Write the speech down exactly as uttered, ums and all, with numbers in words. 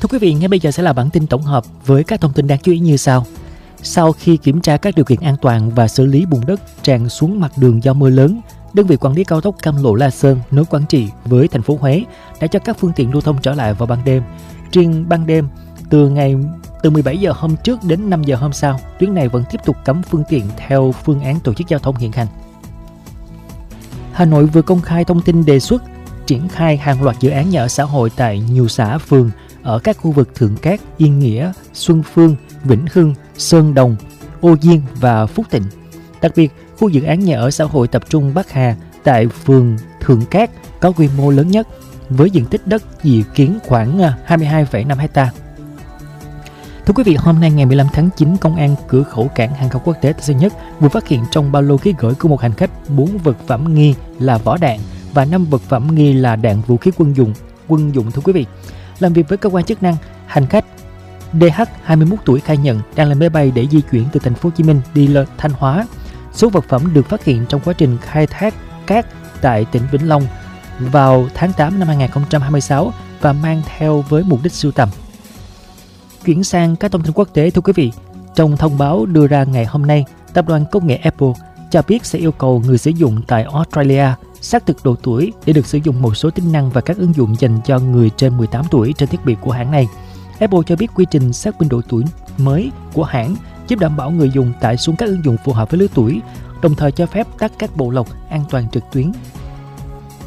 Thưa quý vị, ngay bây giờ sẽ là bản tin tổng hợp với các thông tin đáng chú ý như sau. Sau khi kiểm tra các điều kiện an toàn và xử lý bùn đất tràn xuống mặt đường do mưa lớn, đơn vị quản lý cao tốc Cam Lộ - La Sơn nối Quảng Trị với thành phố Huế đã cho các phương tiện lưu thông trở lại vào ban đêm. Riêng ban đêm, từ ngày từ mười bảy giờ hôm trước đến năm giờ hôm sau, tuyến này vẫn tiếp tục cấm phương tiện theo phương án tổ chức giao thông hiện hành. Hà Nội vừa công khai thông tin đề xuất triển khai hàng loạt dự án nhà ở xã hội tại nhiều xã phường ở các khu vực Thượng Cát, Yên Nghĩa, Xuân Phương, Vĩnh Hưng, Sơn Đồng, Ô Diên và Phúc Thịnh. Đặc biệt, khu dự án nhà ở xã hội tập trung Bắc Hà tại phường Thượng Cát có quy mô lớn nhất với diện tích đất dự kiến khoảng hai mươi hai phẩy năm ha. Thưa quý vị, hôm nay ngày mười lăm tháng chín, Công an cửa khẩu cảng hàng không quốc tế Tân Sơn Nhất vừa phát hiện trong ba lô ký gửi của một hành khách bốn vật phẩm nghi là vỏ đạn và năm vật phẩm nghi là đạn vũ khí quân dụng. Quân dụng thưa quý vị. Làm việc với cơ quan chức năng, hành khách đê hát hai mươi mốt tuổi khai nhận đang lên máy bay để di chuyển từ thành phố Hồ Chí Minh đi lên Thanh Hóa. Số vật phẩm được phát hiện trong quá trình khai thác cát tại tỉnh Vĩnh Long vào tháng tám năm hai nghìn không trăm hai mươi sáu và mang theo với mục đích sưu tầm. Chuyển sang các thông tin quốc tế thưa quý vị. Trong thông báo đưa ra ngày hôm nay, tập đoàn công nghệ Apple cho biết sẽ yêu cầu người sử dụng tại Australia xác thực độ tuổi để được sử dụng một số tính năng và các ứng dụng dành cho người trên mười tám tuổi trên thiết bị của hãng này. Apple cho biết quy trình xác minh độ tuổi mới của hãng giúp đảm bảo người dùng tải xuống các ứng dụng phù hợp với lứa tuổi, đồng thời cho phép tắt các bộ lọc an toàn trực tuyến